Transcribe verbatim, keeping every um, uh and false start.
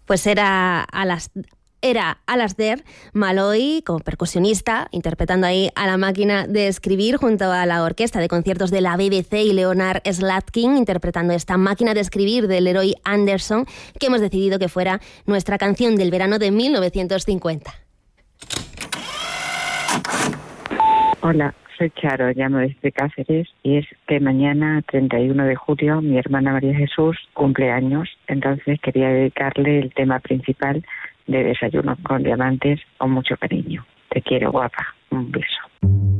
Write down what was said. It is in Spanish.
Pues era a las... Era Alasdair Malloy como percusionista, interpretando ahí a la máquina de escribir junto a la orquesta de conciertos de la B B C y Leonard Slatkin, interpretando esta máquina de escribir de Leroy Anderson, que hemos decidido que fuera nuestra canción del verano de mil novecientos cincuenta. Hola, soy Charo, llamo desde Cáceres y es que mañana, treinta y uno de julio, mi hermana María Jesús cumple años, entonces quería dedicarle el tema principal de Desayuno con Diamantes con mucho cariño. Te quiero, guapa. Un beso.